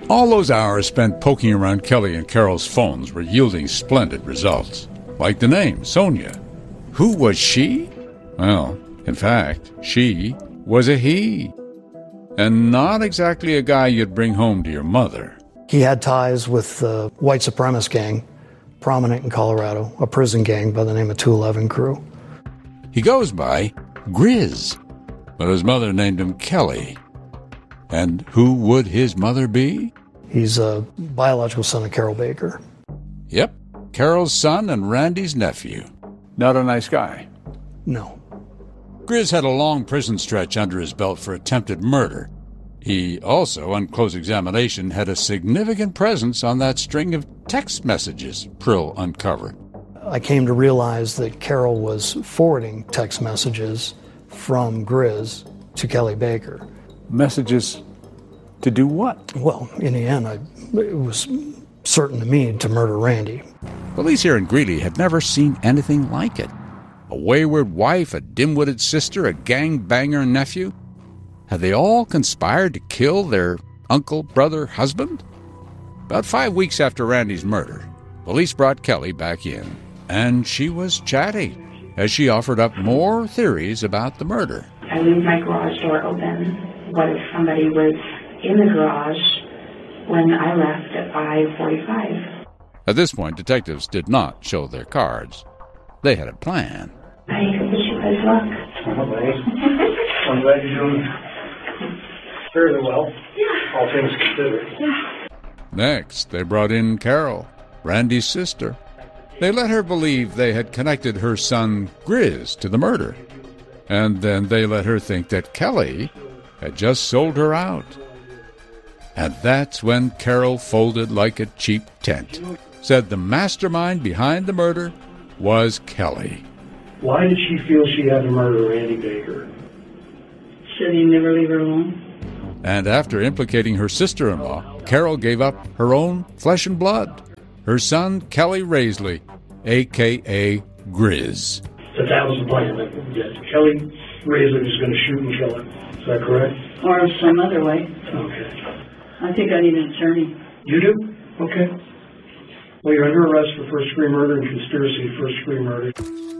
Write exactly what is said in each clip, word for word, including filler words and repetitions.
All those hours spent poking around Kelly and Carol's phones were yielding splendid results. Like the name, Sonia. Who was she? Well, in fact, she was a he. And not exactly a guy you'd bring home to your mother. He had ties with the white supremacist gang, prominent in Colorado, a prison gang by the name of two eleven Crew. He goes by Grizz, but his mother named him Kelly. And who would his mother be? He's a biological son of Carol Baker. Yep, Carol's son and Randy's nephew. Not a nice guy. No. Grizz had a long prison stretch under his belt for attempted murder. He also, on close examination, had a significant presence on that string of text messages Prill uncovered. I came to realize that Carol was forwarding text messages from Grizz to Kelly Baker. Messages to do what? Well, in the end, I, it was certain to me to murder Randy. Police here in Greeley had never seen anything like it. A wayward wife, a dim-witted sister, a gang-banger nephew. Had they all conspired to kill their uncle, brother, husband? About five weeks after Randy's murder, police brought Kelly back in, and she was chatty as she offered up more theories about the murder. I leave my garage door open. What if somebody was in the garage when I left at five forty-five? At this point, detectives did not show their cards. They had a plan. I wish you guys luck. I'm glad you're doing fairly well. Yeah. All things considered. Yeah. Next, they brought in Carol, Randy's sister. They let her believe they had connected her son Grizz to the murder. And then they let her think that Kelly had just sold her out. And that's when Carol folded like a cheap tent. Said the mastermind behind the murder was Kelly. Why did she feel she had to murder Randy Baker? Should he never leave her alone? And after implicating her sister-in-law, Carol gave up her own flesh and blood. Her son, Kelly Raisley, a k a. Grizz. That that was the plan, that, that Kelly Raisley was going to shoot and kill him. Is that correct? Or some other way. Okay. I think I need an attorney. You do? Okay. Well, you're under arrest for first-degree murder and conspiracy to first-degree murder.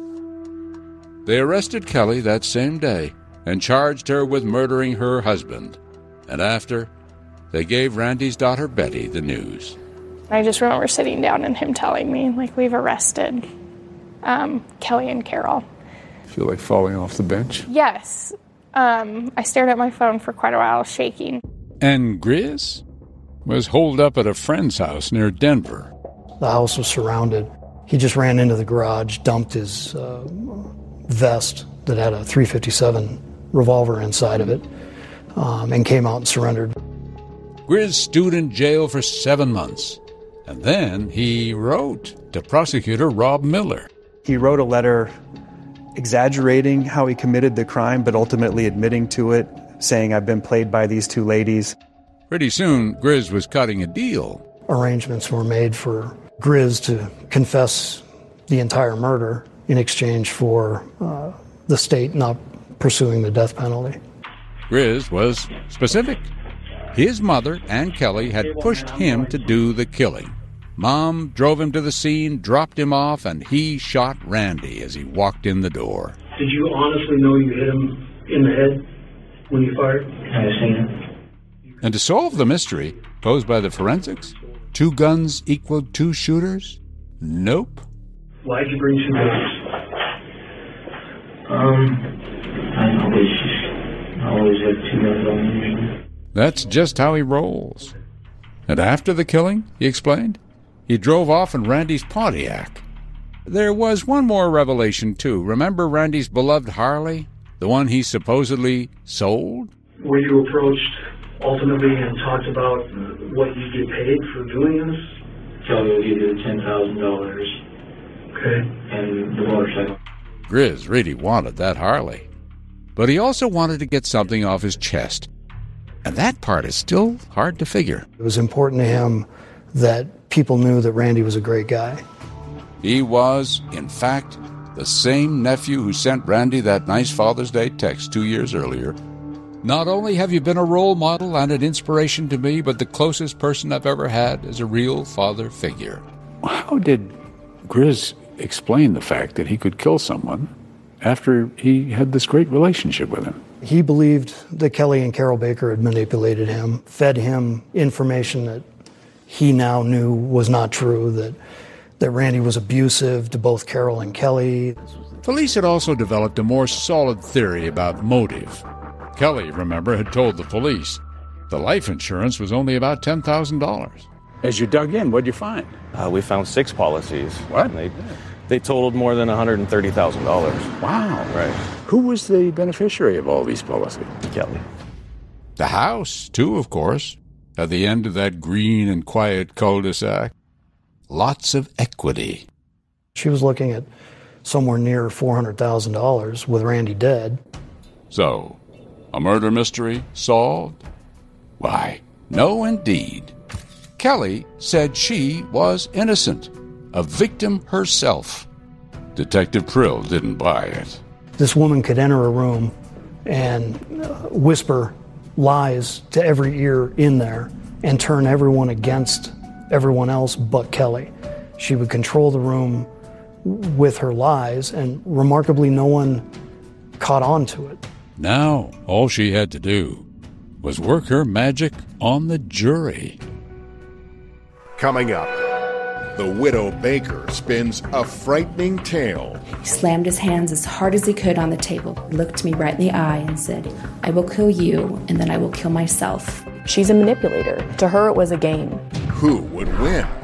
They arrested Kelly that same day and charged her with murdering her husband. And after, they gave Randy's daughter Betty the news. I just remember sitting down and him telling me, like, we've arrested um, Kelly and Carol. Feel like falling off the bench? Yes. Um, I stared at my phone for quite a while, shaking. And Grizz was holed up at a friend's house near Denver. The house was surrounded. He just ran into the garage, dumped his uh, vest that had a three fifty-seven revolver inside of it, um, and came out and surrendered. Grizz stewed in jail for seven months. And then he wrote to prosecutor Rob Miller. He wrote a letter exaggerating how he committed the crime, but ultimately admitting to it, saying, I've been played by these two ladies. Pretty soon, Grizz was cutting a deal. Arrangements were made for Grizz to confess the entire murder in exchange for uh, the state not pursuing the death penalty. Grizz was specific. His mother and Kelly had pushed him to do the killing. Mom drove him to the scene, dropped him off, and he shot Randy as he walked in the door. Did you honestly know you hit him in the head when you fired? I've seen it. And to solve the mystery posed by the forensics, two guns equaled two shooters? Nope. Why'd you bring two guns? Um, I always, I always had two guns on me. That's just how he rolls. And after the killing, he explained, he drove off in Randy's Pontiac. There was one more revelation, too. Remember Randy's beloved Harley? The one he supposedly sold? Were you approached ultimately and talked about what you get paid for doing this? Kelly will give you ten thousand dollars. Okay. And the motorcycle. Grizz really wanted that Harley. But he also wanted to get something off his chest. And that part is still hard to figure. It was important to him that people knew that Randy was a great guy. He was, in fact, the same nephew who sent Randy that nice Father's Day text two years earlier. Not only have you been a role model and an inspiration to me, but the closest person I've ever had as a real father figure. How did Grizz explain the fact that he could kill someone after he had this great relationship with him? He believed that Kelly and Carol Baker had manipulated him, fed him information that he now knew was not true, that, that Randy was abusive to both Carol and Kelly. Police had also developed a more solid theory about motive. Kelly, remember, had told the police the life insurance was only about ten thousand dollars. As you dug in, what'd you find? Uh, we found six policies. What? They, they totaled more than one hundred thirty thousand dollars. Wow. Right. Who was the beneficiary of all these policies? Kelly. The house, too, of course, at the end of that green and quiet cul-de-sac. Lots of equity. She was looking at somewhere near four hundred thousand dollars with Randy dead. So, a murder mystery solved? Why, no indeed. Kelly said she was innocent, a victim herself. Detective Prill didn't buy it. This woman could enter a room and uh, whisper lies to every ear in there and turn everyone against everyone else but Kelly. She would control the room with her lies, and remarkably, no one caught on to it. Now, all she had to do was work her magic on the jury. Coming up, the widow Baker spins a frightening tale. He slammed his hands as hard as he could on the table, looked me right in the eye and said, "I will kill you, and then I will kill myself." She's a manipulator. To her, it was a game. Who would win?